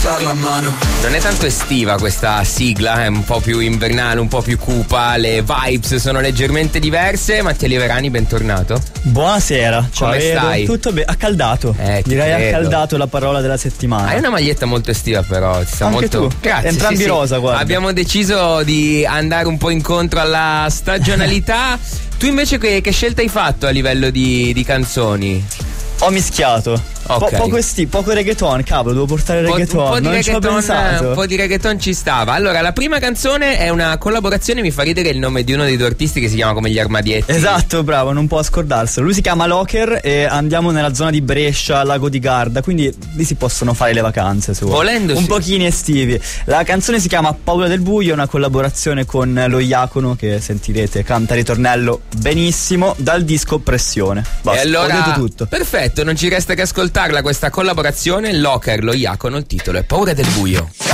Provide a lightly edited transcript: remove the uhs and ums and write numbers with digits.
alzar la mano. Non è tanto estiva questa sigla, è un po' più invernale, un po' più cupa, le vibes sono leggermente diverse. Mattia Liverani, bentornato. Buonasera, ciao. Come stai? Tutto bene, accaldato. Direi credo. accaldato la parola della settimana. Hai una maglietta molto estiva però, ti sta Anche molto. tu. Grazie. Entrambi sì, rosa, guarda. Abbiamo deciso di andare un po' incontro alla stagionalità. Tu invece che scelta hai fatto a livello di canzoni? Ho mischiato. Ok. Poco reggaeton, cavolo, devo portare il reggaeton. Un po' di non ci ho pensato. un po' di reggaeton ci stava. Allora, la prima canzone è una collaborazione, mi fa ridere il nome di uno dei due artisti che si chiama come gli Armadietti. Esatto, bravo, non può scordarselo. Lui si chiama Locker e andiamo nella zona di Brescia, Lago di Garda, quindi lì si possono fare le vacanze su. Volendo un sì. pochini estivi. La canzone si chiama Paura del buio, è una collaborazione con lo Iacono che sentirete, canta ritornello benissimo dal disco Pressione. Basta, E allora, ho detto tutto. perfetto, non ci resta che ascoltarla questa collaborazione. Locker, lo Iacono, il titolo è Paura del buio.